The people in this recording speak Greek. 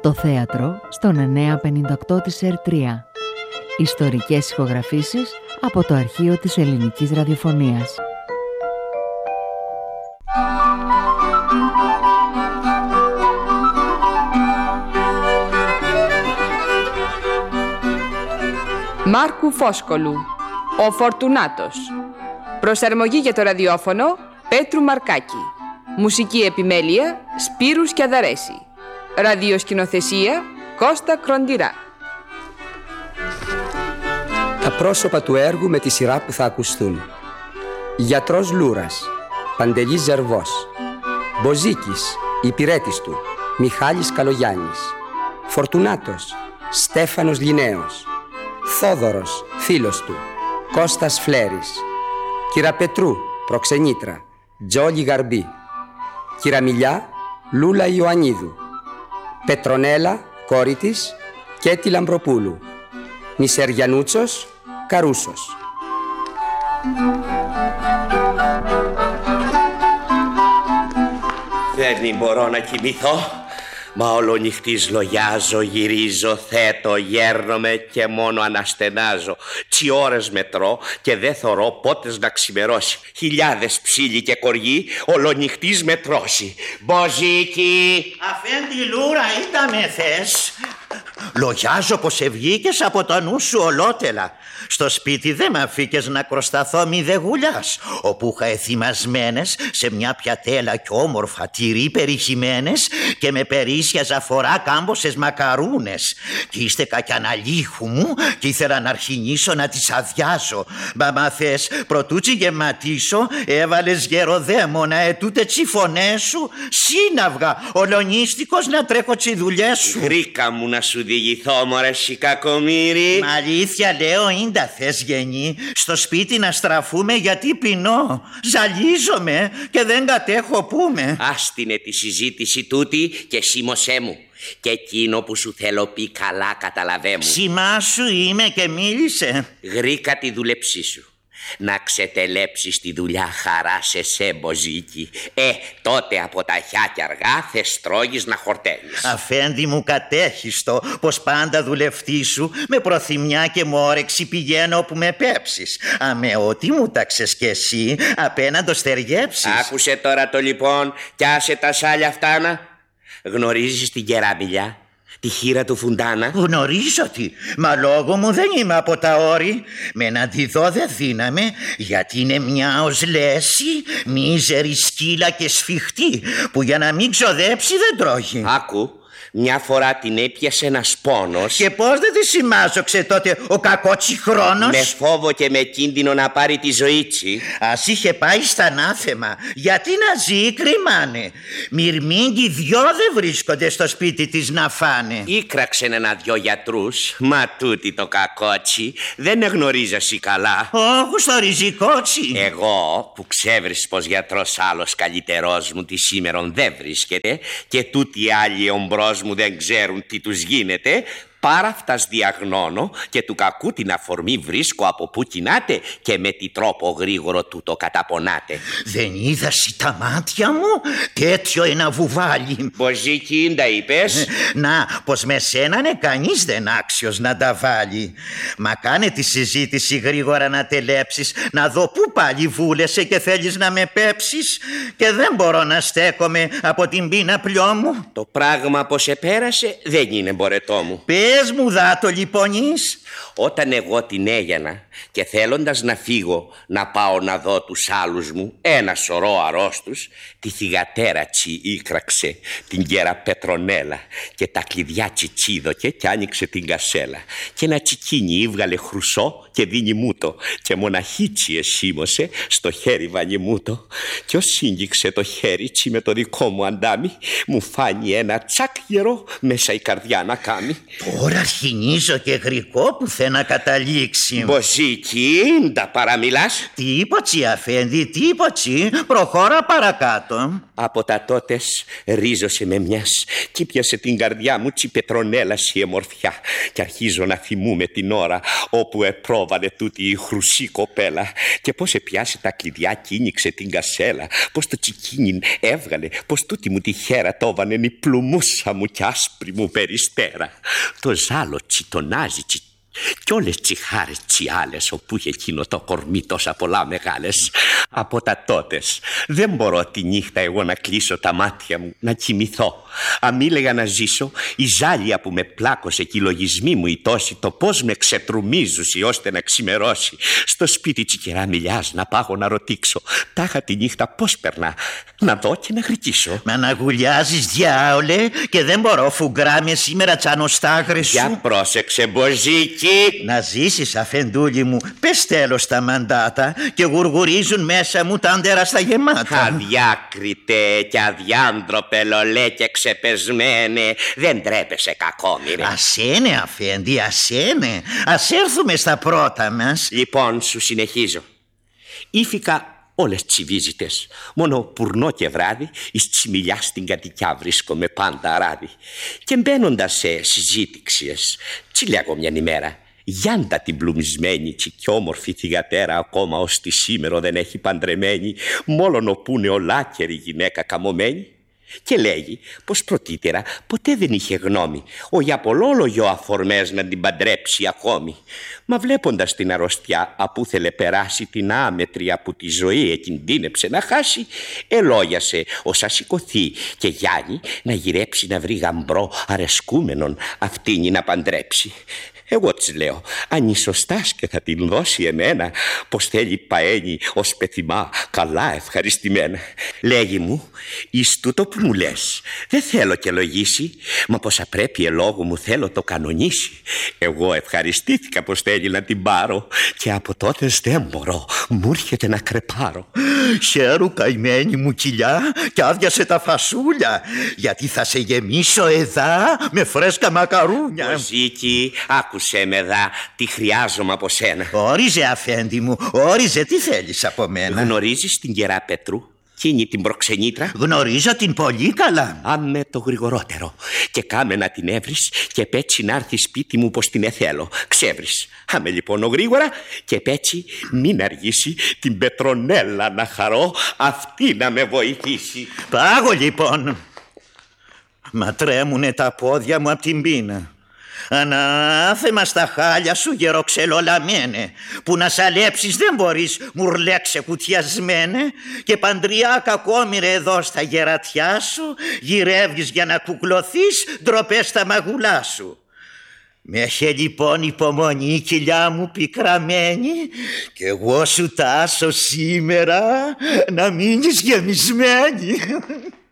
Το θέατρο στον 958 της ΕΡΤ3. Ιστορικές ηχογραφήσεις από το αρχείο της ελληνικής ραδιοφωνίας. Μάρκου Φόσκολου, ο Φορτουνάτος. Προσαρμογή για το ραδιόφωνο Πέτρου Μαρκάκη. Μουσική επιμέλεια Σπύρου Σκιαδαρέση. Ραδιοσκηνοθεσία Κώστα Κροντηρά. Τα πρόσωπα του έργου με τη σειρά που θα ακουστούν: Γιατρός Λούρας, Παντελής Ζερβός. Μποζίκης, υπηρέτης του, Μιχάλης Καλογιάννης. Φορτουνάτος, Στέφανος Λινέος. Θόδωρος, φίλος του, Κώστας Φλέρης. Κυραπετρού, προξενήτρα, Τζόλι Γαρμπή. Κυραμιλιά, Λούλα Ιωαννίδου. Πετρονέλα, κόρη της, Κέτη Λαμπροπούλου. Μισεριανούτσος, Καρούσος. Δεν μπορώ να κοιμηθώ. Μα ολονυχτής λογιάζω, γυρίζω, θέτω, γέρνομαι και μόνο αναστενάζω. Τι ώρες μετρώ και δεν θωρώ πότες να ξημερώσει. Χιλιάδες ψήλοι και κοργοί ολονυχτής μετρώσει. Μποζίκι! Αφέντη Λούρα, είδαμε θες. Λογιάζω πως ευγήκες από το νου σου ολότελα. Στο σπίτι δεν μ' αφήκες να κροσταθώ μη δε γουλιάς, όπου είχα εθιμασμένες σε μια πιατέλα κι όμορφα τυρί περιχυμένες και με περίσσια ζαφορά κάμποσες μακαρούνες. Κι ύστεκα κι αναλύχου μου κι ήθελα να αρχινήσω να τις αδειάζω. Μα θες προτού γεματίσω έβαλες γεροδαίμονα ετούτε τσι φωνές σου. Σύναυγα ολονίστικος να τρέχω τσι δουλειές σου. Γρίκα μου να σου διηγηθώ μωρέ σικακομύρι. Μα αλήθεια λέω ίντα θες γεννή στο σπίτι να στραφούμε γιατί πεινώ. Ζαλίζομαι και δεν κατέχω πούμε. Άστινε τη συζήτηση τούτη και σίμωσέ μου. Και εκείνο που σου θέλω πει καλά καταλαβέ μου. Σημά σου είμαι και μίλησε. Γρίκα τη δούλεψή σου. Να ξετελέψεις τη δουλειά χαρά σε σε Μποζίκι. Τότε από τα χιάκια αργά θες τρώγεις να χορταίνεις. Αφέντη μου κατέχεις το πως πάντα δουλευτή σου με προθυμιά και με όρεξη πηγαίνω όπου με πέψεις. Αμέ ό,τι μου τάξες κι εσύ απέναντο στεργέψεις. Άκουσε τώρα το λοιπόν κι άσε τα σάλια φτάνα. Γνωρίζεις την κεράμπηλια, τη χείρα του Φουντάνα? Γνωρίζω τι, μα λόγω μου δεν είμαι από τα όρη. Με να τη δω δεν δύναμε, γιατί είναι μια ως λέση μίζερη σκύλα και σφιχτή, που για να μην ξοδέψει δεν τρώγει. Άκου, μια φορά την έπιασε ένας πόνος. Και πώς δεν τη σημάζοξε τότε ο κακότσι χρόνος? Με φόβο και με κίνδυνο να πάρει τη ζωή τσι. Ας είχε πάει στα ανάθεμα. Γιατί να ζει, κρυμάνε. Μυρμήγκοι δυο δεν βρίσκονται στο σπίτι της να φάνε. Ήκραξε ένα-δυο γιατρούς. Μα τούτη το κακότσι δεν εγνωρίζεσαι καλά. Όχι στο ριζικότσι. Εγώ που ξέβρεις πως γιατρός άλλος καλύτερός μου τη σήμερον δεν βρίσκεται και τούτοι άλλοι ομπρός μου δεν ξέρουν τι τους γίνεται, πάρα φτας διαγνώνω και του κακού την αφορμή βρίσκω από που κινάτε και με τι τρόπο γρήγορο του το καταπονάτε. Δεν είδασαι τα μάτια μου τέτοιο ένα βουβάλι? Μποζίκι ίντα είπες? Να, πως με σένανε κανείς δεν άξιος να τα βάλει. Μα κάνε τη συζήτηση γρήγορα να τελέψεις, να δω πού πάλι βούλεσαι και θέλεις να με πέψεις. Και δεν μπορώ να στέκομαι από την πείνα πλιό μου. Το πράγμα πως επέρασε δεν είναι μπορετό μου. Πες μου δάτο λιπονείς. Όταν εγώ την έγιανα και θέλοντας να φύγω να πάω να δω τους άλλους μου ένα σωρό αρρώστους, τη θυγατέρα τσι ίκραξε την γέρα Πετρονέλα και τα κλειδιά τσιτσίδωκε και άνοιξε την κασέλα και ένα τσικίνι ήβγαλε χρυσό και δίνει μούτο και μοναχίτσι εσήμωσε στο χέρι βανιμούτο και ως σύγγιξε το χέρι τσι με το δικό μου αντάμι μου φάνει ένα τσακ γερό μέσα η καρδιά να κάμει. Τώρα αρχινίζω και γρικό που θε να καταλήξει. Μποζίκι, τα παραμιλάς. Τι είπωτσι αφέντη, τι είπωτσι, προχώρα παρακάτω. Από τα τότες ρίζωσε με μιας κι πιάσε την καρδιά μου τσι πετρονέλα η εμορφιά. Κι αρχίζω να θυμούμαι την ώρα όπου επρόβαλε τούτη η χρουσή κοπέλα. Και πως επιάσε τα κλειδιά κι ίνιξε την κασέλα. Πως το τσικίνιν έβγαλε, πως τούτη μου τη χέρα τόβανεν η πλουμούσα μου κι άσπρη μου περιστέρα. Το ζάλο τσιτονάζει κι όλες τσιχάρες τσιάλες όπου είχε εκείνο το κορμί τόσα πολλά μεγάλες. Από τα τότες δεν μπορώ τη νύχτα εγώ να κλείσω τα μάτια μου, να κοιμηθώ. Αν ήλεγα να ζήσω, η ζάλια που με πλάκωσε και οι λογισμοί μου οι τόσοι, το πως με ξετρουμίζουσι ώστε να ξημερώσει. Στο σπίτι τσικερά μιλιάς να πάγω να ρωτήξω. Τάχα τη νύχτα πως περνά, να δω και να γρικήσω. Μα να γουλιάζεις διάολε και δεν μπορώ φουγκρά με σήμερα τσανοστάγρες σου. Για πρόσεξε Μποζίκι. Να ζήσεις αφεντούλη μου, πες τέλος τα μαντάτα και γουργουρίζουν μέσα μου τα άντερα στα γεμάτα. Αδιάκριτε και αδιάντροπε λολέ και ξεπεσμένε, δεν τρέπεσαι κακόμοιρε. Ασένε αφέντη, ασένε, ας έρθουμε στα πρώτα μας. Λοιπόν σου συνεχίζω. Ήφηκα όλες τσιβίζητες. Μόνο πουρνό και βράδυ εις τσιμιλιά στην κατοικιά βρίσκομαι πάντα ράδι. Και μπαίνοντας σε συζήτηξιες, τσι λέγω μιαν ημέρα, γιάντα την πλουμισμένη τσι κι όμορφη θυγατέρα ακόμα ως τη σήμερα δεν έχει παντρεμένη, μόλον όπου είναι ολάκερη γυναίκα καμωμένη. Και λέγει πως πρωτήτερα ποτέ δεν είχε γνώμη ο για πολλόλογιο αφορμές να την παντρέψει ακόμη. Μα βλέποντας την αρρωστιά απού θέλε περάσει την άμετρια που τη ζωή εκινδύνεψε να χάσει, ελόγιασε όσα σηκωθεί και Γιάννη να γυρέψει να βρει γαμπρό αρεσκούμενον αυτήνη να παντρέψει. Εγώ της λέω, αν ισοστάς και θα την δώσει εμένα, πως θέλει παένει ως πεθυμά καλά ευχαριστημένα. Λέγει μου, εις τούτο που μου λες, δεν θέλω και λογίσει, μα πως απρέπει ελόγου μου θέλω το κανονίσει. Εγώ ευχαριστήθηκα πως θέλει να την πάρω και από τότε δεν μπορώ, μου έρχεται να κρεπάρω. Χαίρου καημένη μου κοιλιά κι άδειασε τα φασούλια, γιατί θα σε γεμίσω εδά με φρέσκα μακαρούνια. Μποζίκι, άκουσέ με δα, τι χρειάζομαι από σένα. Όριζε αφέντη μου, όριζε, τι θέλεις από μένα. Γνωρίζεις την Κερά Πέτρου, εκείνη την προξενήτρα? Γνωρίζω την πολύ καλά. Άμε το γρηγορότερο και κάμε να την έβρεις και πέτσι να έρθει σπίτι μου πως την εθέλω. Ξέβρεις. Άμε λοιπόν ο γρήγορα και πέτσι μην αργήσει την Πετρονέλα να χαρώ, αυτή να με βοηθήσει. Πάγω λοιπόν. Μα τρέμουνε τα πόδια μου απ' την πείνα. Ανάθεμα στα χάλια σου γεροξελολαμένε, που να σαλέψεις δεν μπορείς μουρλέξε κουτιασμένε, και παντριά κακόμοιρε εδώ στα γερατιά σου γυρεύεις για να κουκλωθείς ντροπέ στα μαγουλά σου. Με έχει λοιπόν υπομονή κοιλιά μου πικραμένη, κι εγώ σου τάσω σήμερα να μείνεις γεμισμένη.